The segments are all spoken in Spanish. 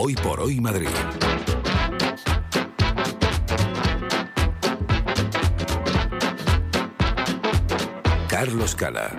Hoy por Hoy Madrid. Carlos Cala.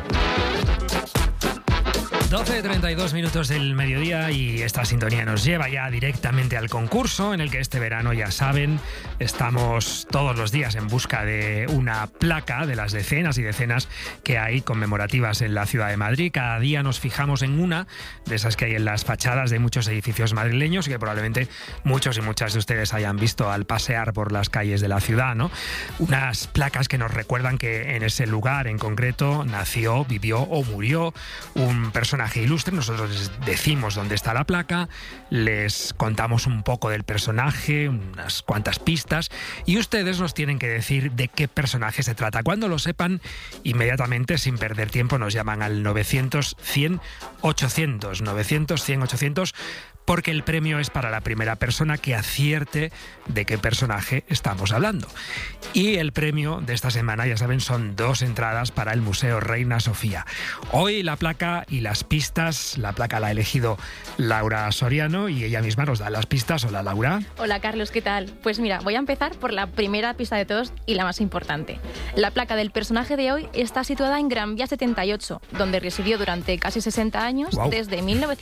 12:32 minutos del mediodía y esta sintonía nos lleva ya directamente al concurso en el que este verano, ya saben, estamos todos los días en busca de una placa de las decenas y decenas que hay conmemorativas en la ciudad de Madrid. Cada día nos fijamos en una de esas que hay en las fachadas de muchos edificios madrileños y que probablemente muchos y muchas de ustedes hayan visto al pasear por las calles de la ciudad, ¿no? Unas placas que nos recuerdan que en ese lugar en concreto nació, vivió o murió un personaje ilustre. Nosotros les decimos dónde está la placa, les contamos un poco del personaje, unas cuantas pistas, y ustedes nos tienen que decir de qué personaje se trata. Cuando lo sepan, inmediatamente, sin perder tiempo, nos llaman al 900 100 800, 900 100 800, porque el premio es para la primera persona que acierte de qué personaje estamos hablando. Y el premio de esta semana, ya saben, son 2 entradas para el Museo Reina Sofía. Hoy la placa y las pistas, la placa la ha elegido Laura Soriano y ella misma nos da las pistas. Hola, Laura. Hola, Carlos, ¿qué tal? Pues mira, voy a empezar por la primera pista de todos y la más importante. La placa del personaje de hoy está situada en Gran Vía 78, donde residió durante casi 60 años, desde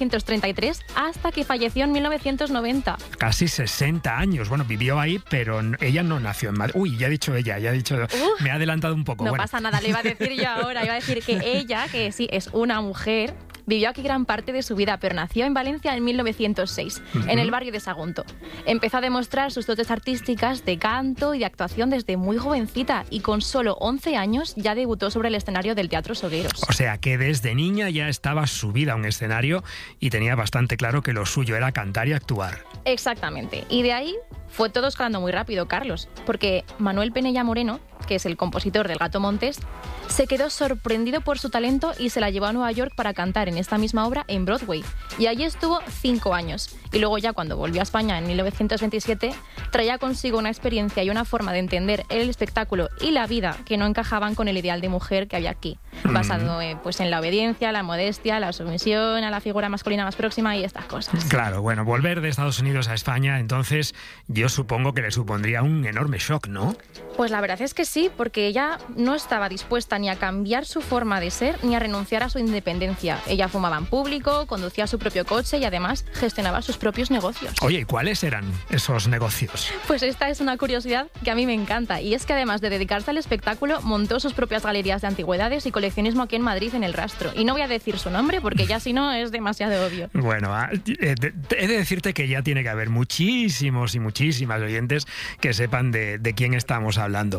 1933 hasta que falleció en 1990. Casi 60 años. Bueno, vivió ahí, pero ella no nació en Madrid. Uy, ya he dicho ella, me ha adelantado un poco. No pasa nada, le iba a decir yo ahora. Iba a decir que ella, que sí, es una mujer, vivió aquí gran parte de su vida, pero nació en Valencia en 1906, en el barrio de Sagunto. Empezó a demostrar sus dotes artísticas de canto y de actuación desde muy jovencita y con solo 11 años ya debutó sobre el escenario del Teatro Sogueros. O sea que desde niña ya estaba subida a un escenario y tenía bastante claro que lo suyo era cantar y actuar. Exactamente. Y de ahí fue todo escalando muy rápido, Carlos, porque Manuel Penella Moreno, que es el compositor del Gato Montés, se quedó sorprendido por su talento y se la llevó a Nueva York para cantar en esta misma obra en Broadway. Y allí estuvo 5 años. Y luego ya cuando volvió a España en 1927, traía consigo una experiencia y una forma de entender el espectáculo y la vida que no encajaban con el ideal de mujer que había aquí, basado pues en la obediencia, la modestia, la sumisión a la figura masculina más próxima y estas cosas. Claro, bueno, volver de Estados Unidos a España, entonces yo supongo que le supondría un enorme shock, ¿no? Pues la verdad es que sí, porque ella no estaba dispuesta ni a cambiar su forma de ser ni a renunciar a su independencia. Ella fumaba en público, conducía su propio coche y además gestionaba sus propios negocios. Oye, ¿y cuáles eran esos negocios? Pues esta es una curiosidad que a mí me encanta, y es que además de dedicarse al espectáculo, montó sus propias galerías de antigüedades y coleccionismo aquí en Madrid, en El Rastro. Y no voy a decir su nombre porque ya si no es demasiado obvio. Bueno, he de decirte que ya tiene que haber muchísimos y muchísimas oyentes que sepan de quién estamos hablando.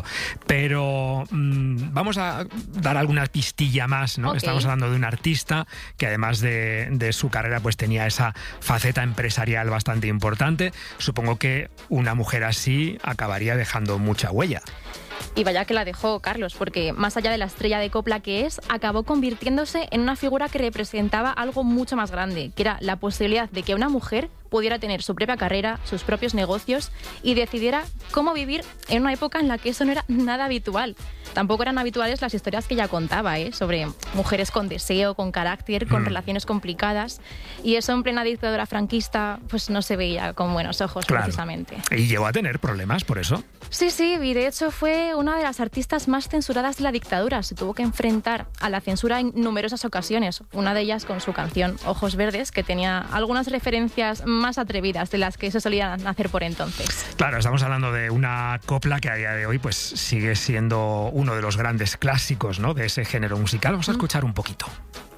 Pero vamos a dar alguna pistilla más, ¿no? Okay. Estamos hablando de un artista que además de su carrera pues tenía esa faceta empresarial bastante importante. Supongo que una mujer así acabaría dejando mucha huella. Y vaya que la dejó, Carlos, porque más allá de la estrella de copla que es, acabó convirtiéndose en una figura que representaba algo mucho más grande, que era la posibilidad de que una mujer pudiera tener su propia carrera, sus propios negocios y decidiera cómo vivir en una época en la que eso no era nada habitual. Tampoco eran habituales las historias que ella contaba, sobre mujeres con deseo, con carácter, con relaciones complicadas, y eso en plena dictadura franquista pues no se veía con buenos ojos, claro, precisamente. ¿Y llegó a tener problemas por eso? Sí, y de hecho fue una de las artistas más censuradas de la dictadura. Se tuvo que enfrentar a la censura en numerosas ocasiones, una de ellas con su canción Ojos Verdes, que tenía algunas referencias más atrevidas de las que se solían hacer por entonces. Claro, estamos hablando de una copla que a día de hoy pues sigue siendo uno de los grandes clásicos, ¿no?, de ese género musical. Vamos a escuchar un poquito.